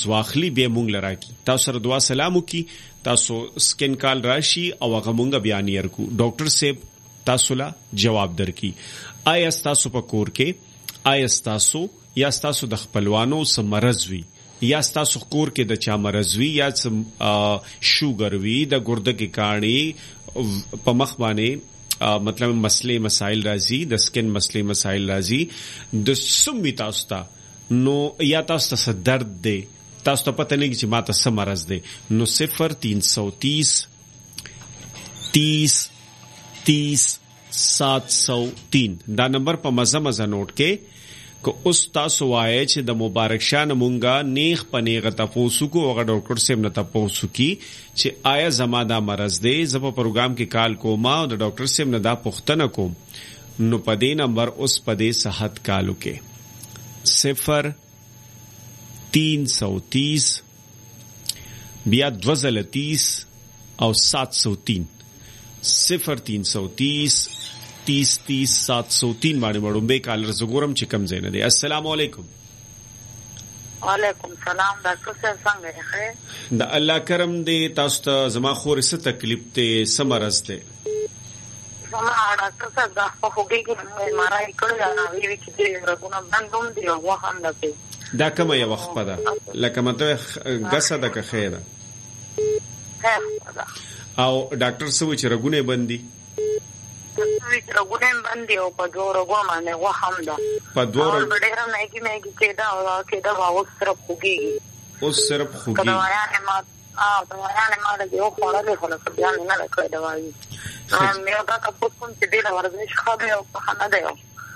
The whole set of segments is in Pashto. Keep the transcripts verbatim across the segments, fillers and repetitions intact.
واخلي بیا مونږ لراکی تاسو سره دعا سلام وکي تاسو سکین کال راشي او هغه مونږ بیان یې کو ډاکټر صاحب تاسو لا جواب درکې آیا تاسو په کور کې آیا تاسو یا تاسو د خپلوانو سره مرز وي یا تاسو کور کې د چا مرز وي یا شوګر وي د ګرده کې کاڼي په مخ باندې مطلب مسلې مسائل راځي د سکین مسلې مسائل راځي د سموي تاسو ته نو یا تاسو ته درد دی تاسو ته پته نه چې ماته څه مرز دی نو صفر تین سو تیس تیس تیس سات سو تین دا نمبر په مزه مزه نوٹ کې که اوس تاسو وایي چې د مبارک شاه مونږه نیغ پنیغه تاسو کو هغه ډاکټر صاحب نه تاسو کی چې آیا زما دا مرز دی زه په پروګرام کې کال کوم او د ډاکټر صاحب نه دا پوښتنه کوم نو په دې نمبر اوس په دې صحت کالو کې صفر تین سو تیس بیا دوزل تیس او سات سو تین صفر تین سو تیس تیس تیس سات سو تین باندې وړم به کالر زګورم چې کم زینه دی السلام علیکم وعلیکم سلام ډاکټر صاحب څنګه ښه د الله کرم دی تاسو ته زما خور څه تکلیف ته سمرز دی زما ډاکټر صاحب دا په هغه کې مارای کړل نه وی چې دې رغونه بندوم دی او هم نه دا کومه یو وخت پده لکه مته غسه د که خیره او ډاکټر سوي چې رګونه بندي سوي چې رګونه بندي او په دوه رګو باندې و هم ده په دوه رګو ډېر نه کی مې کی کېدا او کېدا واو سره خوږي اوس صرف خوږي کله وایي ما اه دا وایي ما د یو خورا له خلاص بیا نه نه کړی دا وایي مې دا تاسو کوم چې دې ورزش خبره او په خنه ده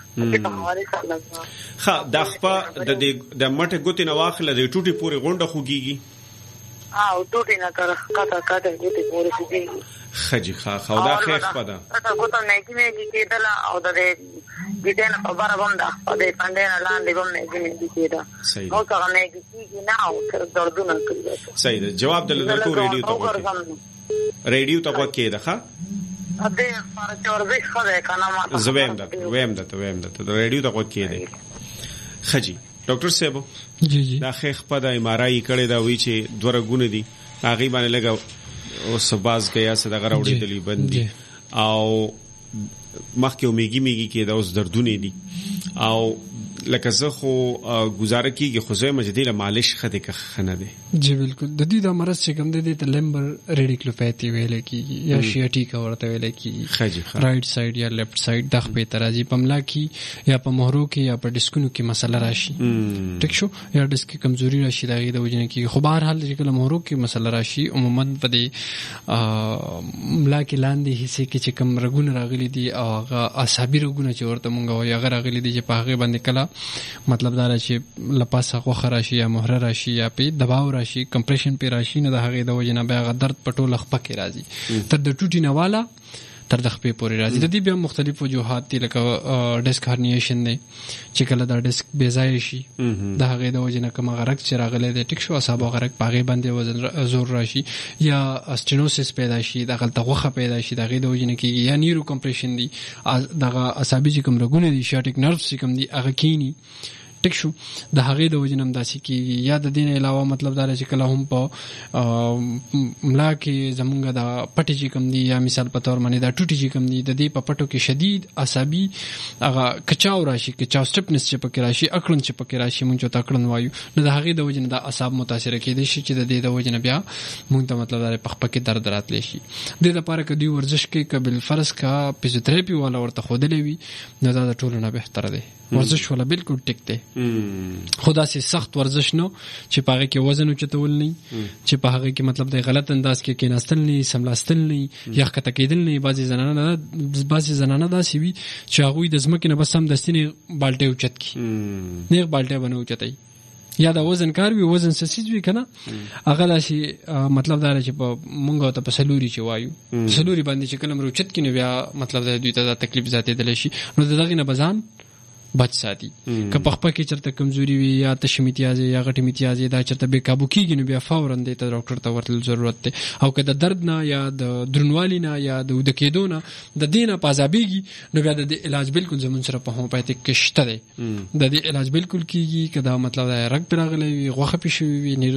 ها دا خپه د د مټه ګوتې نه واخله د ټوټي پورې غونډه خوږيږي او ټوټي نه کړه کاته کاته ګوتې پورې خوږيږي خجي ښه خو دا خیر خپه ده دا ګوتو نه کې مې کېدل او د دې دې نه په بار باندې او د پاندې نه لاندې باندې کې کېدا او څنګه نه کېږي نه او تر دردونه کوي صحیح ده جواب دلته ټو ریډیو ته ریډیو ته وکړه ښه ا دې پر چورځي خره کنه ما زویم ده ویم ده ویم ده د ریډیو ته وکړه خجي ډاکټر صاحب جی جی دا خیخ په د امارای کړي دا وی چې دوه رګونه دي هغه باندې لګا او سباز گیا صدغه راوړې دلی بندي او مخکې میګي میګي کې دا اوس دردونه دي او لکه زه خو گزاره کیږي خو زه مجدي له مالش خدي که خنه دي جی بالکل د دې د مرز چې کوم د دې لمبر ریډیکلوپاثي ویل کیږي یا شیاټی کا ورته ویل کیږي خجي رائټ سایډ یا لیفټ سایډ د خپې ترازی پملا کی یا په مهرو کې یا په ډیسکونو کې مسله راشي ټیک شو یا ډیسک کې کمزوري راشي دا د وجنه کې خو بهر حال چې کله مهرو کې مسله راشي عموما په دې ملا کې لاندې حصے کې چې کم رګونه راغلي دي او هغه اعصابي رګونه چې ورته مونږ وایي هغه راغلي دي چې په هغه باندې کله مطلب دا چې لپاسه غوخه راشي یا مهره راشي یا په دباو راشي کمپریشن په راشي نه د هغه د وجنه به درد پټول خپه کې راځي تر د ټوټي نواله تر د خپې پورې راځي د دې بیا مختلف وجوهات دي لکه ډیسک هرنیشن دی چې کله دا ډیسک بې ځای شي د هغه د وجنه کوم غرق چې راغلی دی ټیک شو اعصاب غرق پاغه باندې وزن زور راشي یا اسټینوسس پیدا شي د غلطه غوخه پیدا شي د هغه د وجنه کې یا نیرو کمپریشن دی دغه اعصابي چې کوم رګونه دي شاټیک نرቭز چې کوم دي هغه کینی ټیک شو د هغې د وجنم داسې کېږي یا د دین علاوه مطلب دا چې کله هم په ملا کې زمونږ د پټې چې کوم دي یا مثال په تور باندې دا ټوټې چې کوم دي د دې په پټو کې شدید اعصابي هغه کچاو راشي کچاو سټپنس چې پکې راشي اکړن چې پکې راشي مونږ ته اکړن وایو نو د هغې د وجنه د اعصاب متاثر کېدي شي چې د دې د وجنه بیا مونږ ته مطلب دا په خپه کې درد راتلی شي د لپاره کې دی ورزش کې قبل فرض کا فزیوتراپي والا ورته خودلې وي نو دا د ټولو نه بهتر دی ورزش ولا بالکل ټیک دی خدا سي سخت ورزش نو چې پاره کې وزن اوچتول نه چې په هغه کې مطلب د غلط انداز کې کېناستل نه سملاستل نه یا خطا کېدل نه بعضي زنانه بعضي زنانه داسي وي چې هغه د زمکه نه بس هم دستینه بالټه اوچت کی نه بالټه بنو اوچتای یا دا وزن کار وی وزن سسیز وی کنه هغه لاشي مطلب دا چې په مونږه ته په سلوري چې وایو سلوري باندې چې کلم روچت کې نه بیا مطلب دا دوی ته تکلیف ذاتي دل شي نو دغه نه بزان بچ ساتي که په خپل کې چرته کمزوري وي یا تشمیتیازي یا غټ میتیازي دا چرته به قابو کیږي نو بیا فورا د ډاکټر ته ورتل ضرورت دی او که د درد نه یا د درنوالي نه یا د ود کېدو نه د دینه پازابيږي نو بیا د علاج بالکل زمون سره په هومپاتیک کې شته دی د دې علاج بالکل کیږي که دا مطلب دا رګ پراغلی وي غوخه پېښوي وي